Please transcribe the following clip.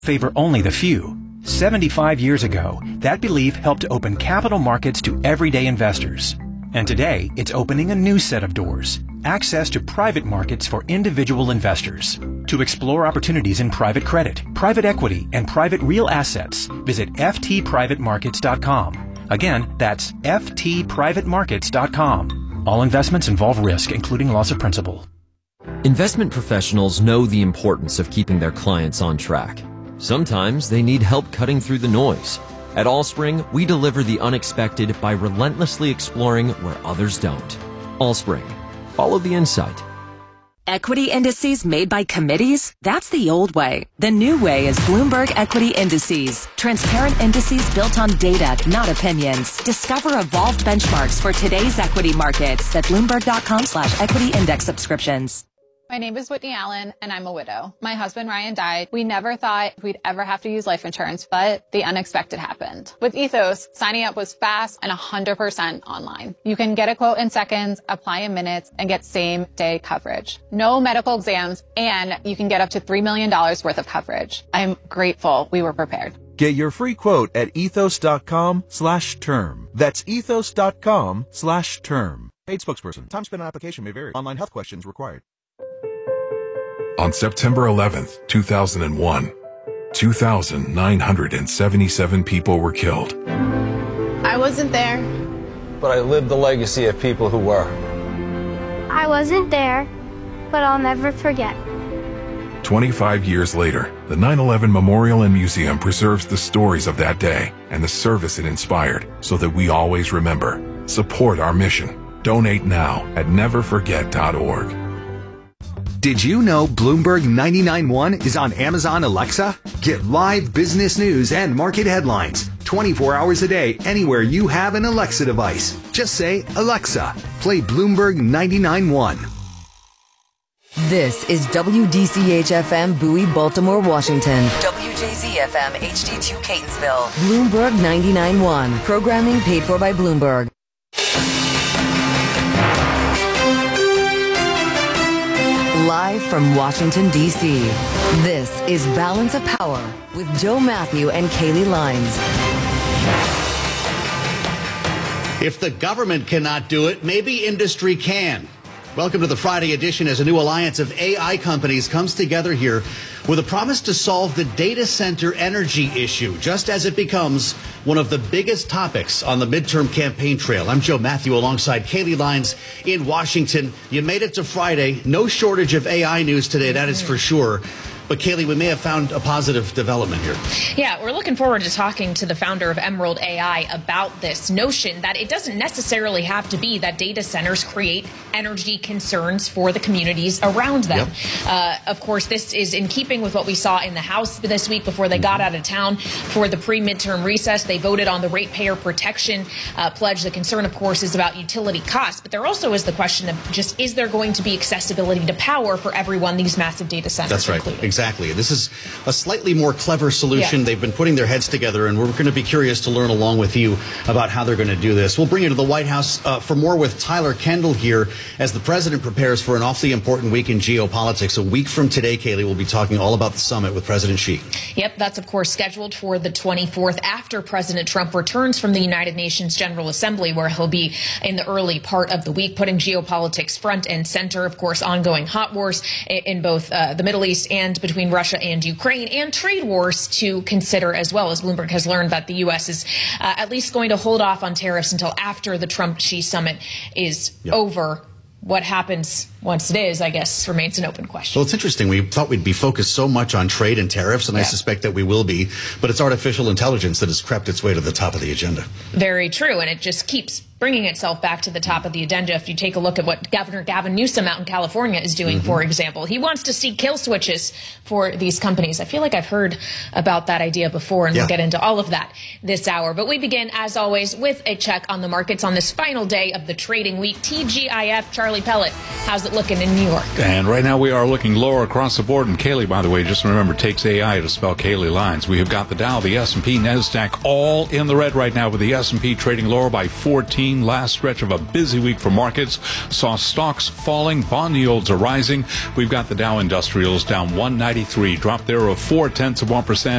favor only the few. 75 years ago, that belief helped open capital markets to everyday investors. And today, it's opening a new set of doors. Access to private markets for individual investors. To explore opportunities in private credit, private equity, and private real assets, visit ftprivatemarkets.com. Again, that's ftprivatemarkets.com. All investments involve risk, including loss of principal. Investment professionals know the importance of keeping their clients on track. Sometimes they need help cutting through the noise. At Allspring, we deliver the unexpected by relentlessly exploring where others don't. Allspring. Follow the insight. Equity indices made by committees? That's the old way. The new way is Bloomberg Equity Indices. Transparent indices built on data, not opinions. Discover evolved benchmarks for today's equity markets at Bloomberg.com/equity index subscriptions. My name is Whitney Allen, and I'm a widow. My husband, Ryan, died. We never thought we'd ever have to use life insurance, but the unexpected happened. With Ethos, signing up was fast and 100% online. You can get a quote in seconds, apply in minutes, and get same-day coverage. No medical exams, and you can get up to $3 million worth of coverage. I'm grateful we were prepared. Get your free quote at ethos.com/term. That's ethos.com/term. Paid spokesperson. Time spent on application may vary. Online health questions required. On September 11th, 2001, 2,977 people were killed. I wasn't there, but I lived the legacy of people who were. I wasn't there, but I'll never forget. 25 years later, the 9/11 Memorial and Museum preserves the stories of that day and the service it inspired so that we always remember. Support our mission. Donate now at neverforget.org. Did you know Bloomberg 99.1 is on Amazon Alexa? Get live business news and market headlines 24 hours a day anywhere you have an Alexa device. Just say, Alexa, play Bloomberg 99.1. This is WDCH-FM Bowie, Baltimore, Washington. WJZ-FM HD2 Catonsville. Bloomberg 99.1. Programming paid for by Bloomberg. Live from Washington, D.C., this is Balance of Power with Joe Matthew and Kaylee Lines. If the government cannot do it, maybe industry can. Welcome to the Friday edition as a new alliance of AI companies comes together here with a promise to solve the data center energy issue, just as it becomes one of the biggest topics on the midterm campaign trail. I'm Joe Matthew alongside Kaylee Lines in Washington. You made it to Friday. No shortage of AI news today, that is for sure. But Kaylee, we may have found a positive development here. Yeah, we're looking forward to talking to the founder of Emerald AI about this notion that it doesn't necessarily have to be that data centers create energy concerns for the communities around them. Yep. Of course, this is in keeping with what we saw in the House this week before they got out of town for the pre-midterm recess. They voted on the ratepayer protection pledge. The concern, of course, is about utility costs. But there also is the question of just, is there going to be accessibility to power for everyone, these massive data centers? That's right. Included. Exactly. This is a slightly more clever solution. Yeah. They've been putting their heads together, and we're going to be curious to learn along with you about how they're going to do this. We'll bring you to the White House for more with Tyler Kendall here as the president prepares for an awfully important week in geopolitics. A week from today, Kaylee, we'll be talking all about the summit with President Xi. Yep, that's, of course, scheduled for the 24th after President Trump returns from the United Nations General Assembly, where he'll be in the early part of the week, putting geopolitics front and center. Of course, ongoing hot wars in both the Middle East and between Russia and Ukraine, and trade wars to consider as well, as Bloomberg has learned that the U.S. is at least going to hold off on tariffs until after the Trump-Xi summit is over. What happens once it is, I guess, remains an open question. Well, it's interesting. We thought we'd be focused so much on trade and tariffs, and I suspect that we will be, but it's artificial intelligence that has crept its way to the top of the agenda. Very true, and it just keeps bringing itself back to the top of the agenda. If you take a look at what Governor Gavin Newsom out in California is doing, for example, he wants to see kill switches for these companies. I feel like I've heard about that idea before, and we'll get into all of that this hour. But we begin, as always, with a check on the markets on this final day of the trading week. TGIF, Charlie Pellet, how's it it looking in New York? And right now we are looking lower across the board. And Kaylee, by the way, just remember, takes AI to spell Kaylee Lines. We have got the Dow, the S&P, NASDAQ all in the red right now, with the S&P trading lower by 14. Last stretch of a busy week for markets. Saw stocks falling, bond yields are rising. We've got the Dow Industrials down 193, drop there of 0.4%.